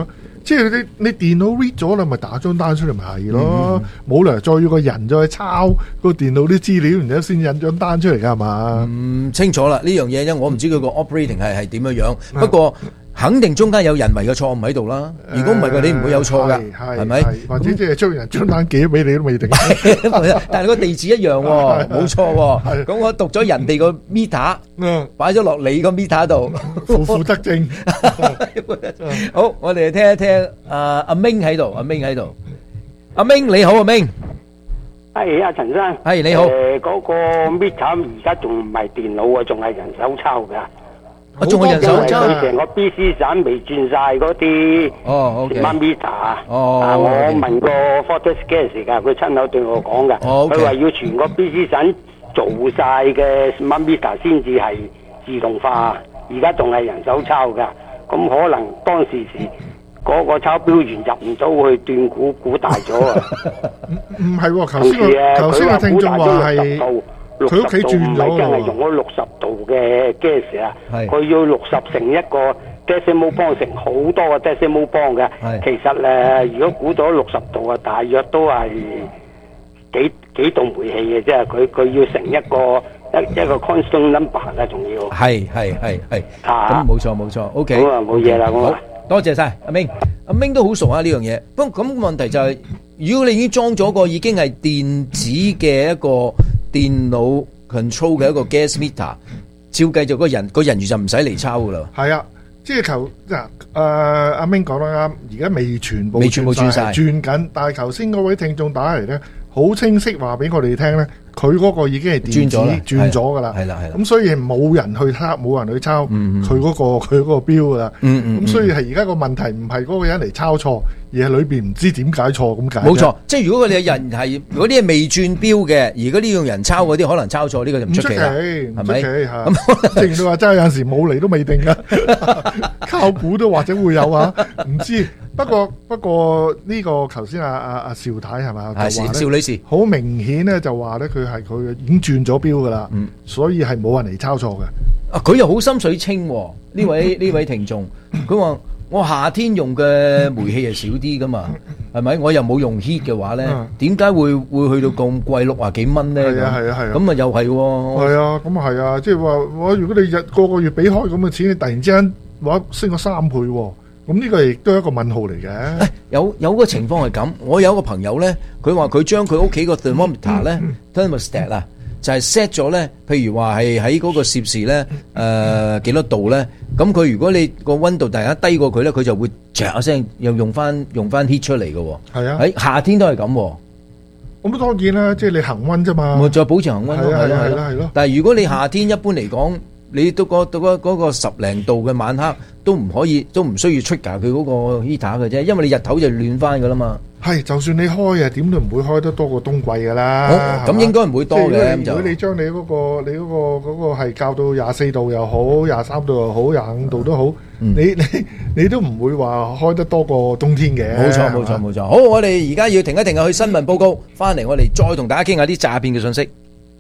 即係你電腦 read 咗啦，咪打張單出嚟咪係咯，冇理由再要個人再抄個電腦啲資料，然之後先印張單出嚟㗎係嘛？ 唔清楚啦，呢樣嘢因為我唔知佢個 operating 係點樣樣，不過肯定中間有人為嘅錯誤喺度啦。如果唔係嘅，你唔會有錯㗎，係咪？ 或者即係將人張單寄咗俾你都未定。 但係個地址一樣喎，冇錯喎。咁我讀咗人哋個 meter，擺咗落你個 meter 度， 負得正。 好，我哋聽一聽阿明喺度，阿明喺度，阿明你好，阿明。 係阿陳生， 係你好。 嗰個 meter 而家仲唔係電腦啊，仲係人手抄㗎。 我仲係人手抄， 成個 BC 省未轉晒嗰啲 smart meter 啊！我問過 Fortis Gas 㗎，佢親口對我講㗎，佢話要全個 BC 省做晒嘅 smart meter 先至係自動化，而家仲係人手抄㗎。咁可能當時嗰個抄標員入唔到去斷估大咗啊！ 唔係喎，頭先個聽眾話係佢屋企轉咗喎， 真係用咗60度嘅 gas 啊！佢要60乘一個 decimal point 乘好多個 decimal point 嘅。其實如果估到60度啊，大約都係幾度煤氣嘅啫。佢要乘一個 constant number 嘅，仲要係。咁冇錯 ，OK。 好啊，冇嘢啦，我多謝晒阿明，阿明都好熟啊呢樣嘢。不過咁問題就係，如果你已經裝咗個已經係電子嘅一個電腦 control 嘅一個 gas meter，照計就個人員就唔使嚟抄噶啦。 係啊，即係阿明講得啱，而家未全部轉晒，轉緊。但係頭先嗰位聽眾打嚟咧，好清晰話俾我哋聽咧，佢嗰個已經係電子轉咗噶啦。係啦。咁所以冇人去抄佢嗰個標噶啦。咁所以係而家個問題唔係嗰個人嚟抄錯，而係裏邊唔知點解錯咁解。 冇錯，即係如果佢哋嘅人係如果啲係未轉標嘅，如果呢樣人抄嗰啲可能抄錯，呢個就唔出奇啦，係咪？ 咁正如你話齋，有陣時冇嚟都未定噶，靠估都或者會有啊，唔知。不過呢個頭先阿邵太係嘛？ 係邵女士， 好明顯咧就話咧佢已經轉咗標噶啦，所以係冇人嚟抄錯嘅。 啊，佢又好心水清呢位聽眾，佢話我夏天用嘅煤氣係少啲噶嘛，係咪？我又冇用 heat 嘅話咧，點解會去到咁貴60幾蚊咧？ 係啊， 咁啊又係喎。 係啊，咁啊係啊，即係話如果你個個月俾開咁嘅錢，你突然之間升咗3倍喎。咁呢個亦都係一個問號嚟嘅。 有個情況係咁，我有個朋友咧，佢話佢將佢屋企個 thermometer 咧 thermostat 啊，就係 set 咗咧，譬如話係喺嗰個攝氏咧幾多度咧，咁佢如果你個溫度突然間低過佢咧，佢就會唰一聲又用翻 heat 出嚟嘅喎。係啊，喺夏天都係咁。 咁當然啦，即係你恒溫啫嘛。 咪再保持恒溫咯，係咯。但係如果你夏天一般嚟講，你到嗰個10零度嘅晚黑都唔需要出㗎佢嗰個 heater 嘅啫，因為你日頭就暖翻㗎啦嘛。係，就算你開啊，點都唔會開得多過冬季㗎啦。咁應該唔會多嘅。如果你將你嗰個係校到24度又好，23度又好，25度都好，你都唔會話開得多過冬天嘅。冇錯。好，我哋而家要停一停去新聞報告，翻嚟我哋再同大家傾下啲詐騙嘅信息。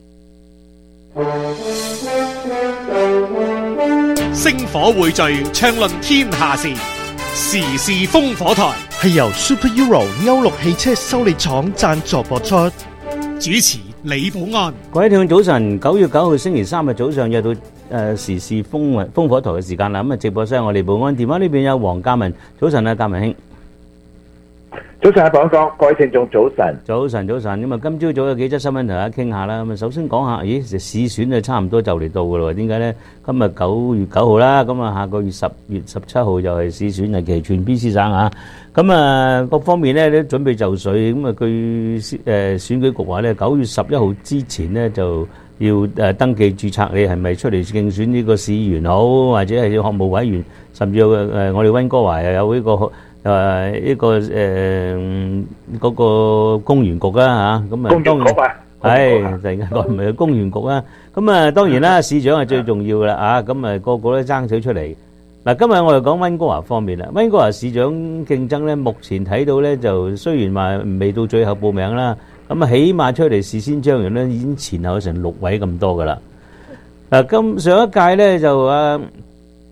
星火匯聚，暢論天下事，時事烽火台係由 Super Euro 歐陸汽車修理廠贊助播出。主持李寶安。 各位聽眾早晨，9月9號星期3日早上又到時事烽火台嘅時間啦。咁啊，直播室我哋寶安，電話呢邊有黃家文。早晨啊，家文兄。 早晨啊，寶安哥，各位聽眾早晨。 早晨。咁啊，今朝早有幾則新聞同大家傾下啦。咁啊，首先講下，市選啊差唔多就嚟到噶啦。點解咧？今日9月9號啦，咁啊下個月10月17號又係市選日期，全 BC 省啊。咁啊，各方面咧都準備就緒。咁啊，據選舉局話咧，9月11號之前咧就要登記註冊，你係咪出嚟競選呢個市議員好，或者係學務委員，甚至有我哋溫哥華又有呢個。嗰個公園局啦嚇，咁啊當然係突然間講唔係公園局啦，咁啊當然啦，市長係最重要噶啦啊，咁啊個個都爭取出嚟。嗱，今日我哋講溫哥華方面啦，溫哥華市長競爭咧，目前睇到咧就雖然話未到最後報名啦，咁啊起碼出嚟事先張揚咧，已經前後成6位咁多噶啦。嗱，上一屆咧就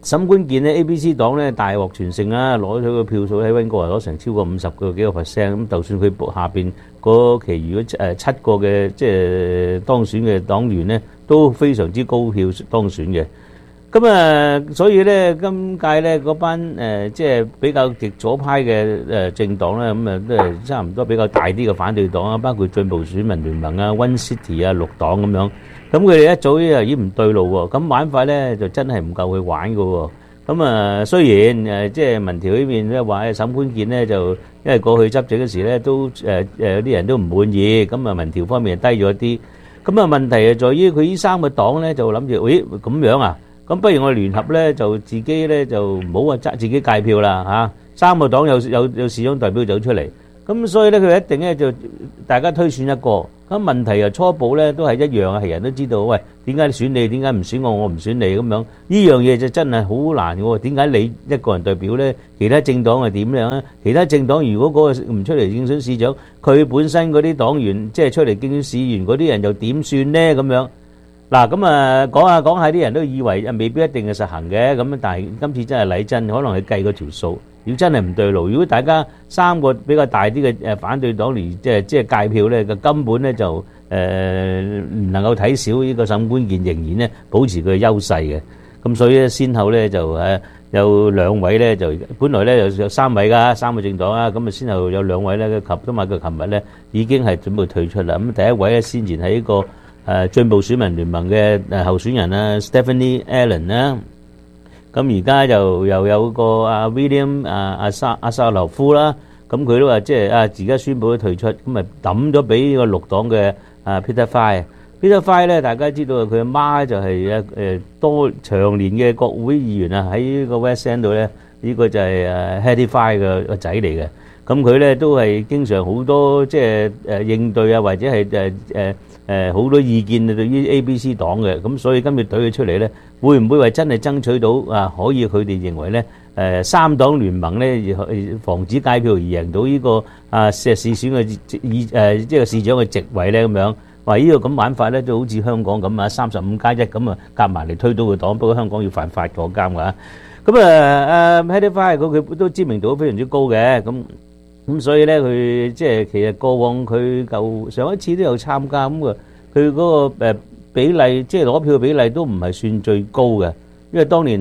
沈官健咧 ABC 黨咧大獲全勝啦，攞咗個票數喺溫哥華攞成超過50個幾個 percent， 咁就算佢下邊嗰其餘嗰7個嘅即係當選嘅黨員咧，都非常之高票當選嘅。咁啊，所以咧今屆咧嗰班即係比較極左派嘅政黨咧，咁啊都係差唔多比較大啲嘅反對黨啊，包括進步選民聯盟啊、One City 啊、綠黨咁樣。咁佢哋一早已經唔對路喎，咁玩法咧就真係唔夠佢玩㗎喎。咁啊，雖然即係民調呢邊咧話沈官健咧就因為過去執政嗰時咧都有啲人都唔滿意，咁啊民調方面低咗啲。咁啊問題係在於佢呢3個黨咧就諗住，咦咁樣啊？咁不如我哋聯合咧，就自己咧就唔好話執自己界票啦嚇。3個黨有市長代表走出嚟，咁所以咧佢一定咧就大家推選一個。咁問題又初步咧都係一樣啊，係人都知道，喂點解選你？點解唔選我？我唔選你咁樣？呢樣嘢就真係好難嘅喎。點解你一個人代表咧？其他政黨係點樣咧？其他政黨如果嗰個唔出嚟競選市長，佢本身嗰啲黨員即係出嚟競選市員嗰啲人又點算咧？咁樣。嗱咁啊，講下啲人都以為未必一定係實行嘅，咁但係今次真係禮真，可能係計嗰條數。如果真係唔對路，如果大家3個比較大啲嘅反對黨嚟即係界票咧，就根本咧就唔能夠睇少呢個沈官健，仍然咧保持佢嘅優勢嘅。咁所以咧，先後咧就有2位咧就本來咧有3位㗎，3個政黨啊，咁啊先後有2位咧，佢琴日咧已經係準備退出啦。咁第一位咧先前喺呢個進步選民聯盟嘅候選人啊 Stephanie Allen 啦，咁而家就又有個阿 William 阿沙羅夫啦，咁佢都話即係而家宣布咗退出，咁咪抌咗俾呢個綠黨嘅Peter Fry。Peter Fry 咧，大家知道佢阿媽就係多長年嘅國會議員啊，喺呢個 West End 度咧，呢個就係Hattie Fry 嘅個仔嚟嘅。咁佢咧都係經常好多即係應對啊，或者係好多意見對於 ABC 黨嘅，咁所以今日隊佢出嚟咧，會唔會話真係爭取到可以佢哋認為咧3黨聯盟咧防止界票而贏到呢個市選嘅即係市長嘅席位咧咁樣？話呢個咁玩法咧，都好似香港咁35+1咁啊，夾埋嚟推到個黨。不過香港要犯法坐監㗎。咁Hattie Fry佢都知名度非常之高嘅，咁所以咧佢即係其實過往佢上一次都有參加，咁佢嗰個比例即係攞票比例都唔係算最高嘅，因為當年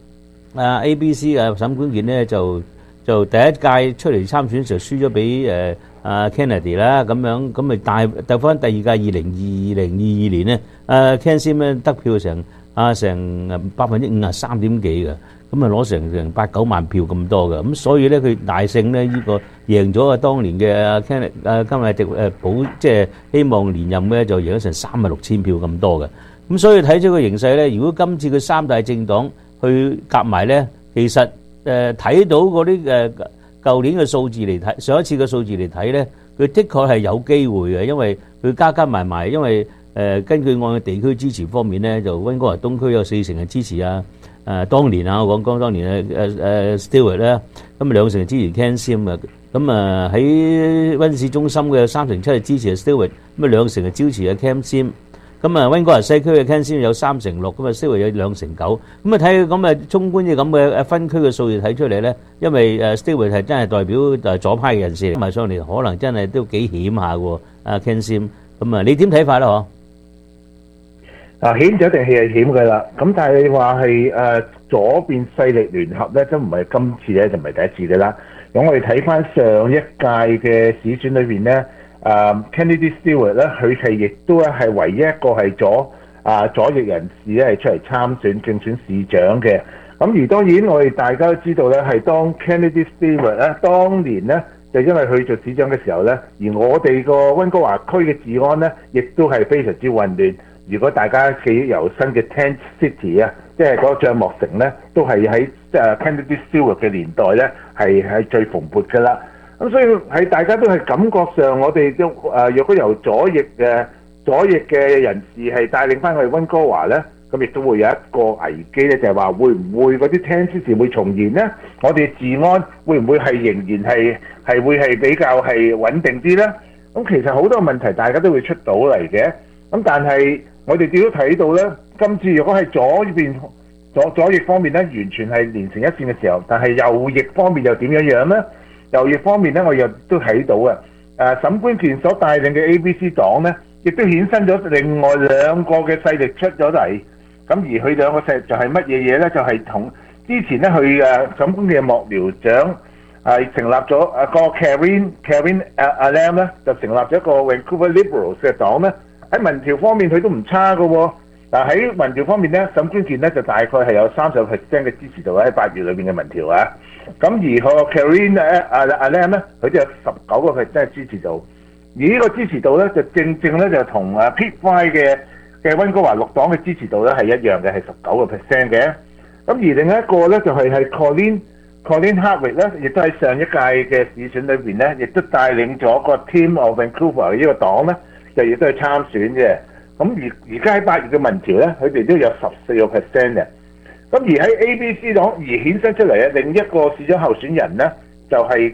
ABC 沈官健咧就第一屆出嚟參選時候輸咗俾Kennedy 啦，咁樣咁咪帶翻第二屆2022年咧Ken Sim 咧得票成53%幾嘅。咁啊攞成8-9萬票咁多嘅，咁所以咧佢大勝咧呢個贏咗當年嘅今日即係希望連任咧就贏咗成36,000票咁多嘅，咁所以睇咗個形勢咧，如果今次佢3大政黨去夾埋咧，其實睇到嗰啲舊年嘅數字嚟睇，上一次嘅數字嚟睇咧，佢的確係有機會嘅，因為佢加埋，因為根據按地區支持方面咧，就溫哥華東區有40%嘅支持啊。當年我講當年Stewart 咧，咁2成支持 Ken Sim 嘅，咁喺溫市中心嘅3成7係支持 Stewart，咁2成係支持Ken Sim，咁溫哥華西區嘅 Ken Sim 有3成6，咁Stewart 有2成9，咁睇咁綜觀嘅咁嘅分區嘅數字睇出嚟咧，因為Stewart 係真係代表左派嘅人士嚟，埋上嚟可能真係都幾險下喎，Ken Sim，咁你點睇法咧？嗬？ 險就一定係險㗎啦，咁但係你話係左邊勢力聯合咧，都唔係今次咧，就唔係第一次㗎啦。咁我哋睇翻上一屆嘅市選裏邊咧，Kennedy Stewart 咧，佢係亦都係唯一一個係左翼人士咧係出嚟參選競選市長嘅。咁而當然我哋大家都知道咧，係當 Kennedy Stewart 咧當年咧就因為佢做市長嘅時候咧，而我哋個溫哥華區嘅治安咧，亦都係非常之混亂。如果大家記憶猶新嘅 Tent City 啊，即係嗰個帳幕城咧，都係喺Kennedy Stewart 嘅年代咧，係最蓬勃㗎啦。咁所以係大家都係感覺上，我哋都若果由左翼嘅人士係帶領翻去溫哥華咧，咁亦都會有一個危機咧，就係話會唔會嗰啲 Tent City 會重現咧？我哋治安會唔會係仍然係會係比較係穩定啲咧？咁其實好多問題大家都會出到嚟嘅。咁但係我哋亦都睇到咧，今次如果係左翼方面咧完全係連成一線嘅時候，但係右翼方面又點樣呢？右翼方面咧，我又都睇到啊。沈觀權所帶領嘅 ABC 黨咧，亦都衍生咗另外兩個嘅勢力出咗嚟。咁而佢兩個勢力就係乜嘢嘢咧？就係同之前咧佢沈觀權嘅幕僚長成立咗個 Karine Lam 咧，就成立咗一個 Vancouver Liberals 嘅黨咧。喺民調方面佢都唔差㗎喎。嗱喺民調方面咧，沈觀權咧就大概係有30% 嘅支持度喺8月裏邊嘅民調啊。咁而個 Karine Lam 咧，佢就有19% 嘅支持度。而呢個支持度咧，就正咧就同Pete Fry 嘅溫哥華綠黨嘅支持度咧係一樣嘅，係19% 嘅。咁而另一個咧就係 Colleen Hardwick 咧，亦都喺上一屆嘅市選裏邊咧，亦都帶領咗個 Team of Vancouver 嘅呢個黨咧，就亦都係參選嘅。咁而家喺8月嘅民調咧，佢哋都有14% 嘅。咁而喺 ABC 黨而衍生出嚟嘅另一個市長候選人咧，就係